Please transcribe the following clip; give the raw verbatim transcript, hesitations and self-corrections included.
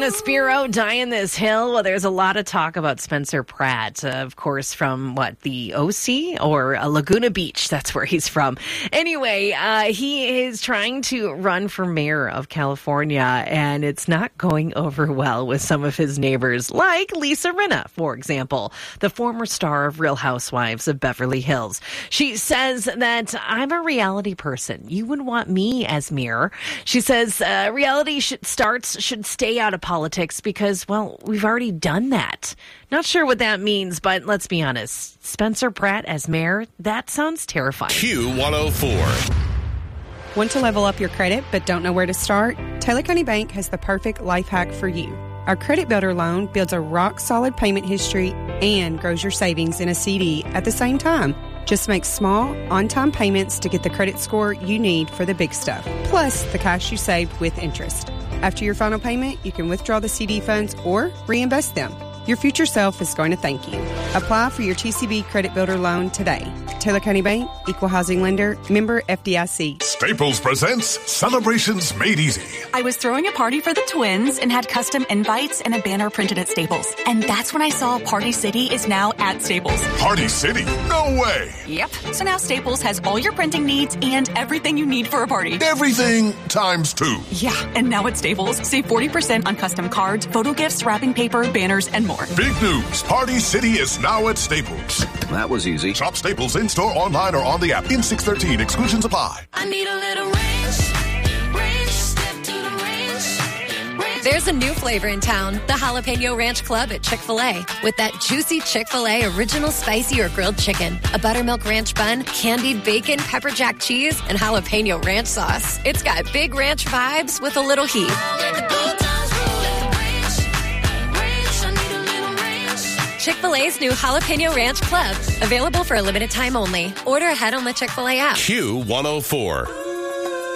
Spiro, Dying This Hill. Well, there's a lot of talk about Spencer Pratt, uh, of course, from what, the O C or uh, Laguna Beach. That's where he's from. Anyway, uh, he is trying to run for mayor of California, and it's not going over well with some of his neighbors, like Lisa Rinna, for example, the former star of Real Housewives of Beverly Hills. She says that I'm a reality person. You wouldn't want me as mayor. She says uh, reality should, starts should stay out of politics because, well, we've already done that. Not sure what that means, but let's be honest. Spencer Pratt as mayor, that sounds terrifying. Q one oh four. Want to level up your credit but don't know where to start? Taylor County Bank has the perfect life hack for you. Our Credit Builder loan builds a rock-solid payment history and grows your savings in a C D at the same time. Just make small, on-time payments to get the credit score you need for the big stuff, plus the cash you saved with interest. After your final payment, you can withdraw the C D funds or reinvest them. Your future self is going to thank you. Apply for your T C B Credit Builder loan today. Taylor County Bank, Equal Housing Lender, member F D I C. Staples presents Celebrations Made Easy. I was throwing a party for the twins and had custom invites and a banner printed at Staples. And that's when I saw Party City is now at Staples. Party City? No way! Yep. So now Staples has all your printing needs and everything you need for a party. Everything times two. Yeah, and now at Staples, save forty percent on custom cards, photo gifts, wrapping paper, banners, and more. Big news. Party City is now at Staples. That was easy. Shop Staples in-store, online, or on the app. In six thirteen. Exclusions apply. I need a little ranch. Ranch. Step to the ranch. Ranch. There's a new flavor in town, the Jalapeno Ranch Club at Chick-fil-A. With that juicy Chick-fil-A original spicy or grilled chicken, a buttermilk ranch bun, candied bacon, pepper jack cheese, and jalapeno ranch sauce. It's got big ranch vibes with a little heat. Chick-fil-A's new Jalapeno Ranch Club. Available for a limited time only. Order ahead on the Chick-fil-A app. Q one oh four.